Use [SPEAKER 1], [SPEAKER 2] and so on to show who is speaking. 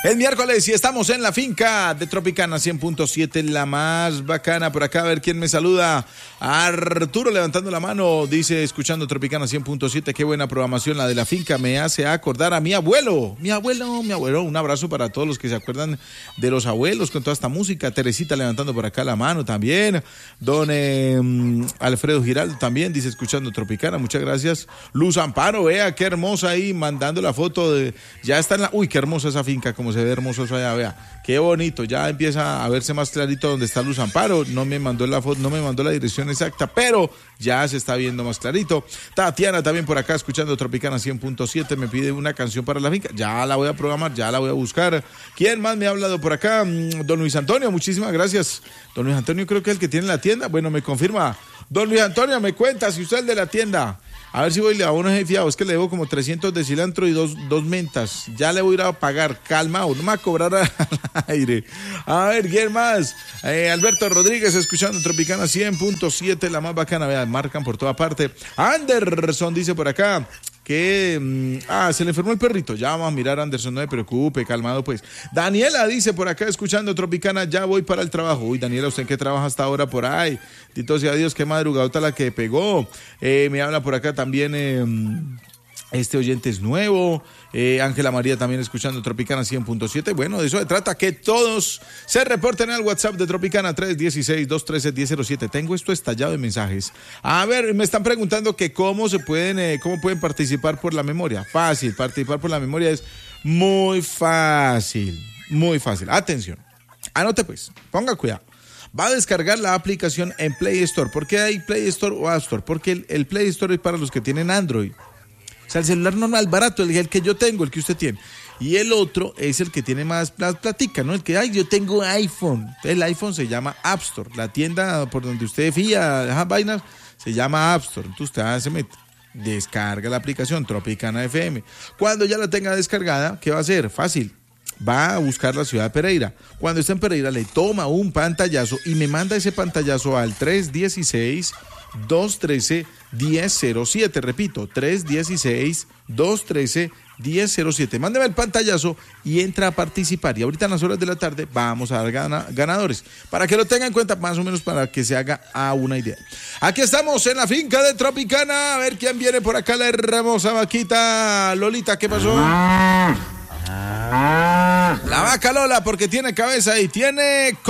[SPEAKER 1] Es miércoles y estamos en la finca de Tropicana 100.7, la más bacana. Por acá, a ver quién me saluda. Arturo levantando la mano, dice, escuchando Tropicana 100.7, qué buena programación la de la finca, me hace acordar a mi abuelo. Mi abuelo, un abrazo para todos los que se acuerdan de los abuelos con toda esta música. Teresita levantando por acá la mano también. Don Alfredo Giraldo también dice, escuchando Tropicana, muchas gracias. Luz Amparo, vea qué hermosa ahí, mandando la foto de, ya está en la, uy, qué hermosa esa finca, como se ve hermoso eso allá, vea, qué bonito, ya empieza a verse más clarito donde está Luz Amparo. No me mandó la foto, no me mandó la dirección exacta, pero ya se está viendo más clarito. Tatiana también por acá escuchando Tropicana 100.7, me pide una canción para la finca, ya la voy a programar, ya la voy a buscar. ¿Quién más me ha hablado por acá? Don Luis Antonio, muchísimas gracias. Don Luis Antonio creo que es el que tiene la tienda, bueno, me confirma. Don Luis Antonio, me cuenta si usted es el de la tienda. A ver si voy y le hago unos fiados, es que le debo como 300 de cilantro y dos mentas. Ya le voy a ir a pagar, calma, no me va a cobrar al aire. A ver, ¿quién más? Alberto Rodríguez, escuchando Tropicana 100.7, la más bacana, vean, marcan por toda parte. Anderson dice por acá que se le enfermó el perrito. Ya vamos a mirar, Anderson, no me preocupe, calmado pues. Daniela dice por acá, escuchando Tropicana, ya voy para el trabajo. Uy, Daniela, ¿usted en qué trabaja hasta ahora por ahí? Tito sea Dios, qué madrugadota la que pegó. Me habla por acá también este oyente es nuevo. Ángela María también escuchando Tropicana 100.7. Bueno, de eso se trata, que todos se reporten al WhatsApp de Tropicana 316-213-1007. Tengo esto estallado de mensajes. A ver, me están preguntando que cómo pueden participar por la memoria. Fácil, participar por la memoria es muy fácil, muy fácil. Atención, anote pues, ponga cuidado. Va a descargar la aplicación en Play Store. ¿Por qué hay Play Store o App Store? Porque el Play Store es para los que tienen Android. O sea, el celular normal, barato, el que yo tengo, el que usted tiene. Y el otro es el que tiene más platica, ¿no? El que, yo tengo iPhone. El iPhone se llama App Store. La tienda por donde usted fía, esas vainas, se llama App Store. Entonces usted se mete, descarga la aplicación Tropicana FM. Cuando ya la tenga descargada, ¿qué va a hacer? Fácil. Va a buscar la ciudad de Pereira. Cuando esté en Pereira, le toma un pantallazo y me manda ese pantallazo al 316-213-1007. Repito, 316-213-1007. Mándeme el pantallazo y entra a participar. Y ahorita en las horas de la tarde vamos a dar ganadores. Para que lo tenga en cuenta, más o menos para que se haga a una idea. Aquí estamos en la finca de Tropicana. A ver quién viene por acá, la hermosa vaquita. Lolita, ¿qué pasó? La vaca Lola, porque tiene cabeza y tiene